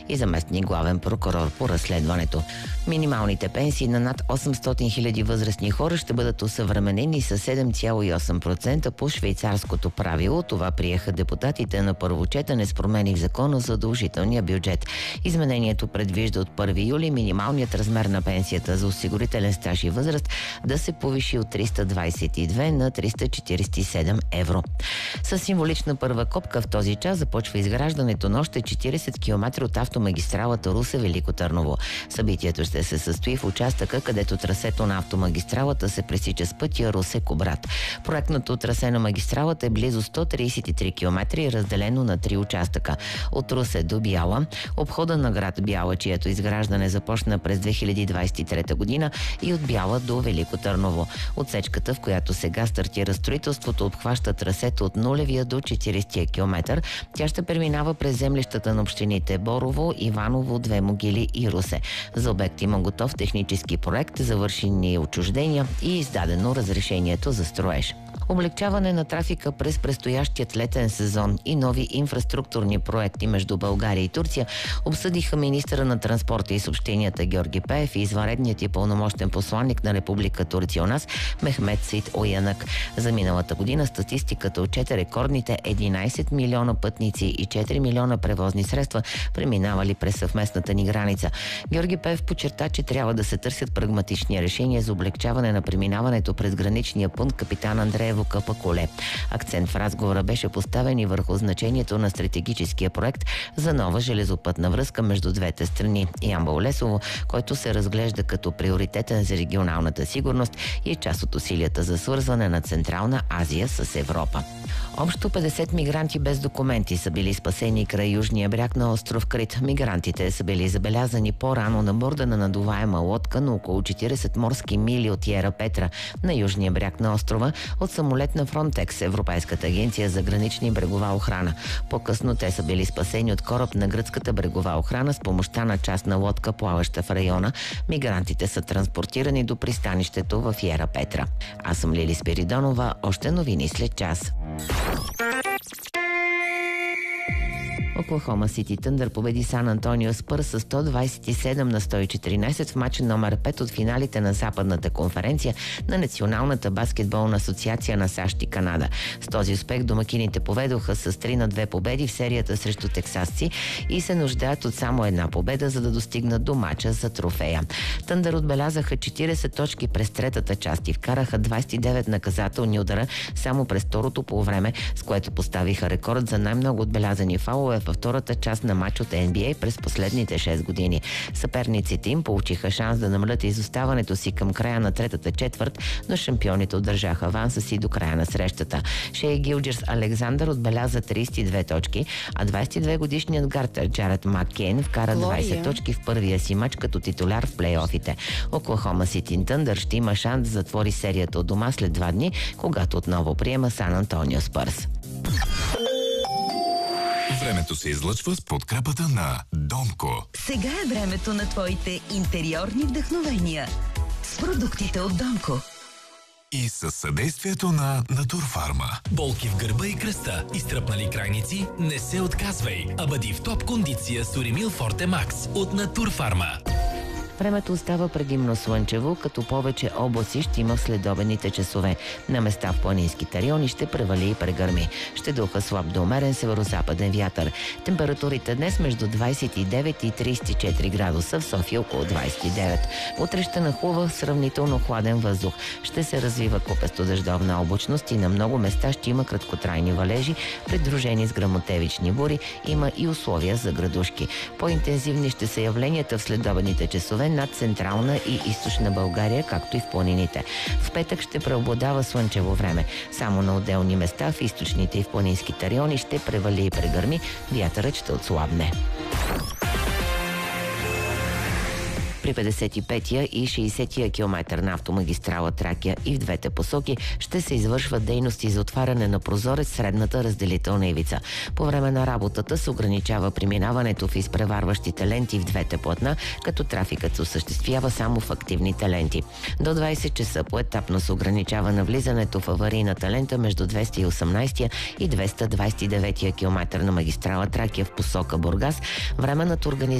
и заместник главен прокурор по разследването. Минималните пенсии на над 800 хиляди възрастни хора ще бъдат осъвременени с 7,8% по швейцарското правило. Това приеха депутатите на първо четене с промени в закона за задължителния бюджет. Изменението предвижда от 1 юли минималният размер на пенсията за осигурителен стаж и възраст да се повиши от 322 на 347 евро. С символична първа копка в този час започва изграждането на още 40 км от автомагистралата Русе-Велико Търново. Събитието ще се състои в участъка, където трасето на автомагистралата се пресича с пътя Русе-Кубрат. Проектното трасе на магистралата е близо 133 км и разделено на 3 участъка. От Русе до Бяла, обхода на град Бяла, чието изграждане започна през 2023 година, и от Бяла до Велико Търново. Отсечката, в която сега стартира строителството, обхваща трасето от 0 до 40 км. Тя ще преминава през землищата на общините Борово, Иваново, Две могили и Русе. За обект има готов технически проект, завършени отчуждения и издадено разрешението за строеж. Облегчаване на трафика през предстоящият летен сезон и нови инфраструктурни проекти между България и Турция обсъдиха министъра на транспорта и съобщенията Георги Пеев и извънредният и пълномощен посланник на Република Турция у нас Мехмет Сейд Оянък. За миналата година статистиката отчете рекордните 11 милиона пътници и 4 милиона превозни средства, преминавали през съвместната ни граница. Георги Пеев подчерта, че трябва да се търсят прагматични решения за облегчаване на преминаването през граничния пункт Капитан Андреево Капаколе. Акцент в разговора беше поставен и върху значението на стратегическия проект за нова железопътна връзка между двете страни Ямбол-Лесово, който се разглежда като приоритетен за регионалната сигурност и е част от усилията за свързване на Централна Азия с Европа. Общо 50 мигранти без документи са били спасени край южния бряг на остров Крит. Мигрантите са били забелязани по-рано на борда на надуваема лодка на около 40 морски мили от Йера Петра на южния бряг на острова от самолет на Фронтекс, Европейската агенция за гранична и брегова охрана. По-късно те са били спасени от кораб на гръцката брегова охрана с помощта на частна лодка, плаваща в района. Мигрантите са транспортирани до пристанището в Йера Петра. Аз съм Лили Спиридонова. Още новини след час. Оклахома Сити Тъндър победи Сан Антонио Спърс с 127 на 114 в матч номер 5 от финалите на Западната конференция на Националната баскетболна асоциация на САЩ и Канада. С този успех домакините поведоха с 3 на 2 победи в серията срещу тексасци и се нуждаят от само една победа, за да достигнат до матча за трофея. Тъндър отбелязаха 40 точки през третата част и вкараха 29 наказателни удара само през второто полувреме, с което поставиха рекорд за най-много отбелязани фаулове във втората част на матч от NBA през последните 6 години. Съперниците им получиха шанс да намалят изоставането си към края на третата четвърт, но шампионите удържаха аванса си до края на срещата. Шей Гилджерс Александър отбеляза 32 точки, а 22-годишният гардър Джаред Маккейн вкара 20 точки в първия си матч като титуляр в плейофите. Оклахома Сити Тъндър ще има шанс да затвори серията от дома след 2 дни, когато отново приема Сан Антонио Спърс. Времето се излъчва с подкрепата на Донко. Сега е времето на твоите интериорни вдъхновения с продуктите от Донко. И със съдействието на Натурфарма. Болки в гърба и кръста, изтръпнали крайници? Не се отказвай, а бъди в топ кондиция с Уремил Форте Макс от Натурфарма. Времето остава предимно слънчево, като повече облаци ще има в следобедните часове. На места в планинските райони ще превали и прегърми. Ще духа слаб до умерен северо-западен вятър. Температурите днес между 29 и 34 градуса, в София около 29. Утре ще нахлува сравнително хладен въздух. Ще се развива купесто дъждовна облачност и на много места ще има краткотрайни валежи, придружени с гръмотевични бури. Има и условия за градушки. По-интензивни ще са явленията в следобедните часове над Централна и Източна България, както и в планините. В петък ще преобладава слънчево време. Само на отделни места в източните и в планинските райони ще превали и прегърми, вятърът ще отслабне. При 55-я и 60-я километър на автомагистрала Тракия и в двете посоки ще се извършват дейности за отваряне на прозорец средната разделителна ивица. По време на работата се ограничава преминаването в изпреварващите ленти в двете платна, като трафикът се осъществява само в активните ленти. До 20 часа поетапно се ограничава навлизането в аварийната лента между 218 и 229 километър на магистрала Тракия в посока Бургас. Временната организация